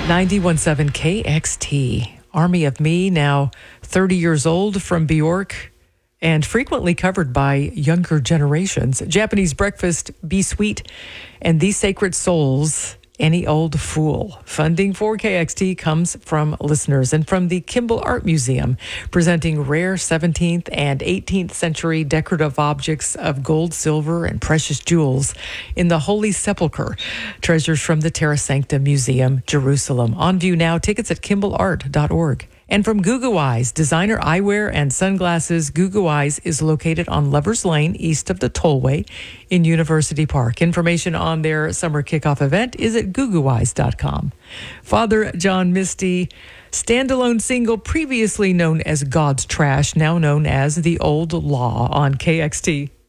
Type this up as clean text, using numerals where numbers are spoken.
91.7 KXT. Army of Me, now 30 years old, from Bjork, and frequently covered by younger generations. Japanese Breakfast, Be Sweet, and These Sacred Souls, Any Old Fool. Funding for KXT comes from listeners and from the Kimball Art Museum, presenting rare 17th and 18th century decorative objects of gold, silver, and precious jewels in the Holy Sepulchre. Treasures from the Terra Sancta Museum, Jerusalem. On view now. Tickets at kimballart.org. And from Gugu Eyes, designer eyewear and sunglasses. Gugu Eyes is located on Lovers Lane, east of the Tollway in University Park. Information on their summer kickoff event is at gugueyes.com. Father John Misty, standalone single previously known as God's Trash, now known as The Old Law on KXT.